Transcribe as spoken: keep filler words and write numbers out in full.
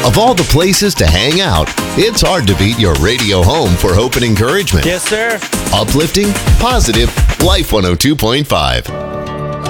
Of all the places to hang out, it's hard to beat your radio home for hope and encouragement. Yes, sir. Uplifting, positive, Life one oh two point five.